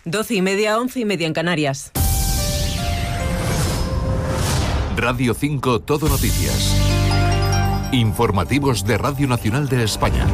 12:30, 11:30 en Canarias. Radio 5 Todo Noticias. Informativos de Radio Nacional de España.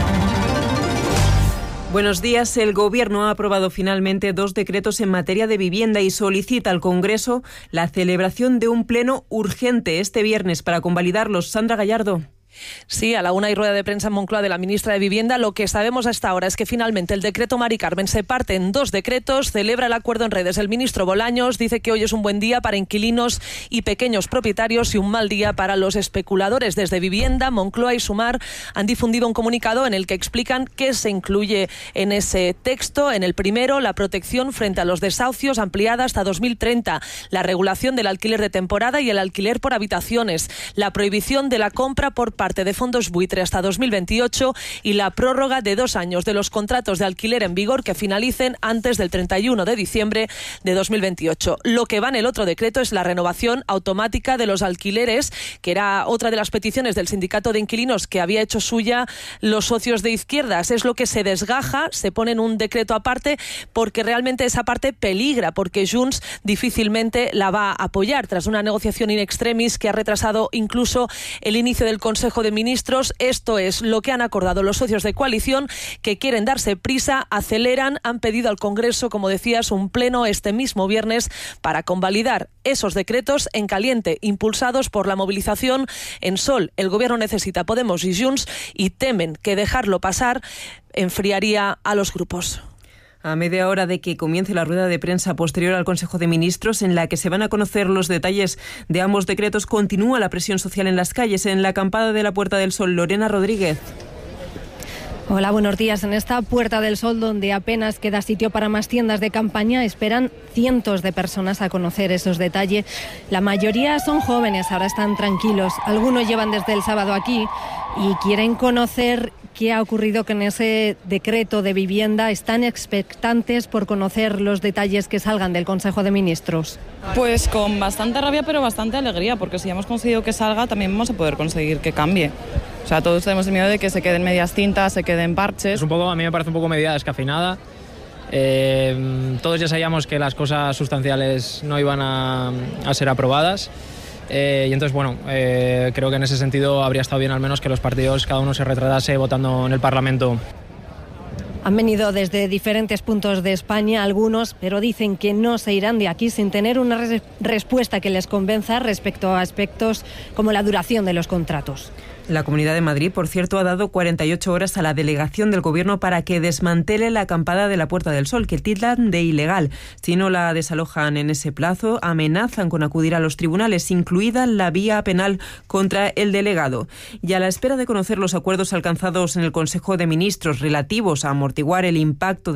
Buenos días. El Gobierno ha aprobado finalmente 2 decretos en materia de vivienda y solicita al Congreso la celebración de un pleno urgente este viernes para convalidarlos. Sandra Gallardo. Sí, a la una hay rueda de prensa en Moncloa de la ministra de Vivienda. Lo que sabemos hasta ahora es que finalmente el decreto Mari Carmen se parte en 2 decretos. Celebra el acuerdo en redes el ministro Bolaños. Dice que hoy es un buen día para inquilinos y pequeños propietarios y un mal día para los especuladores. Desde Vivienda, Moncloa y Sumar han difundido un comunicado en el que explican qué se incluye en ese texto. En el primero, la protección frente a los desahucios ampliada hasta 2030, la regulación del alquiler de temporada y el alquiler por habitaciones, la prohibición de la compra por parte de fondos buitre hasta 2028 y la prórroga de 2 años de los contratos de alquiler en vigor que finalicen antes del 31 de diciembre de 2028. Lo que va en el otro decreto es la renovación automática de los alquileres, que era otra de las peticiones del sindicato de inquilinos que había hecho suya los socios de izquierdas. Es lo que se desgaja, se pone en un decreto aparte, porque realmente esa parte peligra, porque Junts difícilmente la va a apoyar tras una negociación in extremis que ha retrasado incluso el inicio del Consejo de Ministros. Esto es lo que han acordado los socios de coalición, que quieren darse prisa, aceleran, han pedido al Congreso, como decías, un pleno este mismo viernes para convalidar esos decretos en caliente, impulsados por la movilización en Sol. El Gobierno necesita Podemos y Junts y temen que dejarlo pasar enfriaría a los grupos. A media hora de que comience la rueda de prensa posterior al Consejo de Ministros, en la que se van a conocer los detalles de ambos decretos, continúa la presión social en las calles. En la acampada de la Puerta del Sol, Lorena Rodríguez. Hola, buenos días. En esta Puerta del Sol, donde apenas queda sitio para más tiendas de campaña, esperan cientos de personas a conocer esos detalles. La mayoría son jóvenes, ahora están tranquilos. Algunos llevan desde el sábado aquí y quieren conocer qué ha ocurrido con ese decreto de vivienda. Están expectantes por conocer los detalles que salgan del Consejo de Ministros. Pues con bastante rabia, pero bastante alegría, porque si hemos conseguido que salga, también vamos a poder conseguir que cambie. O sea, todos tenemos el miedo de que se queden medias tintas, se queden parches. A mí me parece un poco medida descafeinada. Todos ya sabíamos que las cosas sustanciales no iban a ser aprobadas. Y entonces, creo que en ese sentido habría estado bien al menos que los partidos, cada uno se retratase votando en el Parlamento. Han venido desde diferentes puntos de España algunos, pero dicen que no se irán de aquí sin tener una respuesta que les convenza respecto a aspectos como la duración de los contratos. La Comunidad de Madrid, por cierto, ha dado 48 horas a la delegación del Gobierno para que desmantele la acampada de la Puerta del Sol, que tildan de ilegal. Si no la desalojan en ese plazo, amenazan con acudir a los tribunales, incluida la vía penal contra el delegado. Y a la espera de conocer los acuerdos alcanzados en el Consejo de Ministros relativos a amortiguar el impacto